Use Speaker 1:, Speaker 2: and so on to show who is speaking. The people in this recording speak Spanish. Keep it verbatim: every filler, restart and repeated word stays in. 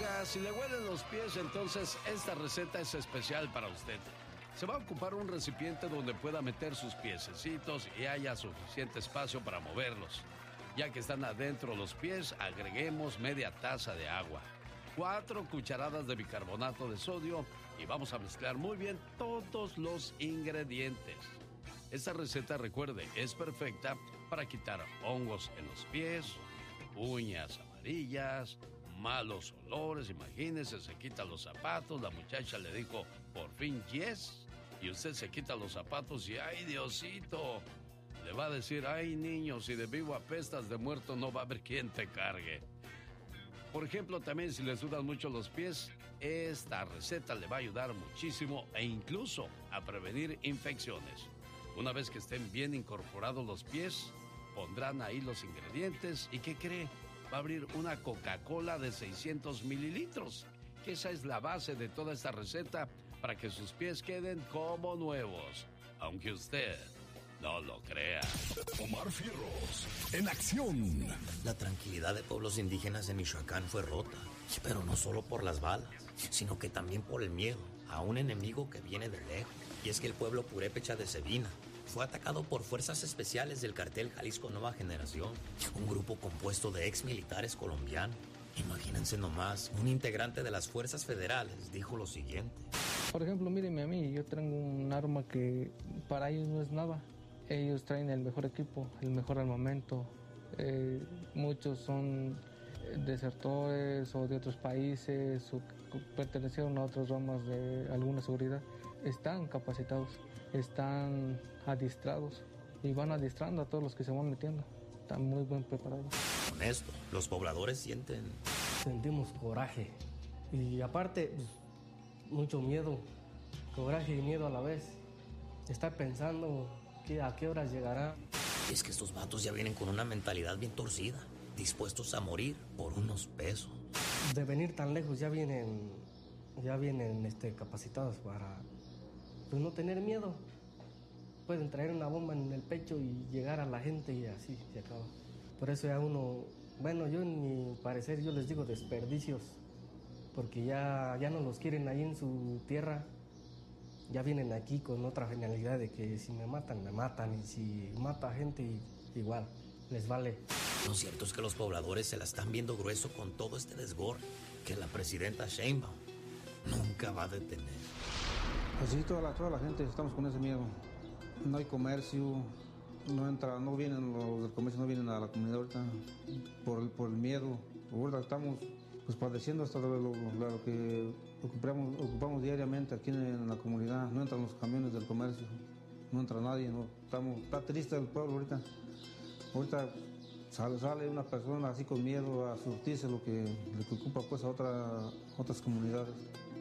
Speaker 1: Oiga, si le huelen los pies, entonces esta receta es especial para usted. Se va a ocupar un recipiente donde pueda meter sus piececitos y haya suficiente espacio para moverlos. Ya que están adentro los pies, agreguemos media taza de agua, cuatro cucharadas de bicarbonato de sodio y vamos a mezclar muy bien todos los ingredientes. Esta receta, recuerde, es perfecta para quitar hongos en los pies, uñas amarillas, malos olores. Imagínese, se quita los zapatos, la muchacha le dijo por fin yes, y usted se quita los zapatos y ¡ay, Diosito! Le va a decir, ay, niño, si de vivo apestas, de muerto no va a haber quien te cargue. Por ejemplo, también si le sudan mucho los pies, esta receta le va a ayudar muchísimo e incluso a prevenir infecciones. Una vez que estén bien incorporados los pies, pondrán ahí los ingredientes y ¿qué cree? Va a abrir una Coca-Cola de seiscientos mililitros, que esa es la base de toda esta receta para que sus pies queden como nuevos, aunque usted no lo crea.
Speaker 2: Omar Fierros, en acción.
Speaker 3: La tranquilidad de pueblos indígenas en Michoacán fue rota, pero no solo por las balas, sino que también por el miedo a un enemigo que viene de lejos. Y es que el pueblo purépecha de Sebina fue atacado por fuerzas especiales del cartel Jalisco Nueva Generación, un grupo compuesto de ex militares colombianos. Imagínense nomás, un integrante de las fuerzas federales dijo lo siguiente.
Speaker 4: Por ejemplo, mírenme a mí, yo tengo un arma que para ellos no es nada. Ellos traen el mejor equipo, el mejor armamento. Eh, muchos son desertores o de otros países o pertenecieron a otras ramas de alguna seguridad. Están capacitados, están adiestrados y van adiestrando a todos los que se van metiendo. Están muy bien preparados.
Speaker 3: Con esto, los pobladores sienten...
Speaker 5: Sentimos coraje y aparte pues, mucho miedo, coraje y miedo a la vez. Estar pensando que a qué horas llegará.
Speaker 3: Y es que estos vatos ya vienen con una mentalidad bien torcida, dispuestos a morir por unos pesos.
Speaker 5: De venir tan lejos ya vienen, ya vienen este, capacitados para pues, no tener miedo. Pueden traer una bomba en el pecho y llegar a la gente y así se acaba. Por eso ya uno, bueno, yo en mi parecer yo les digo desperdicios, porque ya, ya no los quieren ahí en su tierra. Ya vienen aquí con otra finalidad de que si me matan, me matan, y si mata a gente, igual, les vale.
Speaker 3: Lo cierto es que los pobladores se la están viendo grueso con todo este desgorre que la presidenta Sheinbaum nunca va a detener.
Speaker 6: Así toda la, toda la gente estamos con ese miedo. No hay comercio, no entra, no vienen los del comercio, no vienen a la comunidad ahorita por el, por el miedo. Ahorita estamos pues padeciendo hasta lo, lo, lo que ocupamos, ocupamos diariamente aquí en, en la comunidad. No entran los camiones del comercio, no entra nadie, no, estamos, está triste el pueblo ahorita. Ahorita sale, sale una persona así con miedo a surtirse lo que, lo que ocupa pues a otra, otras comunidades.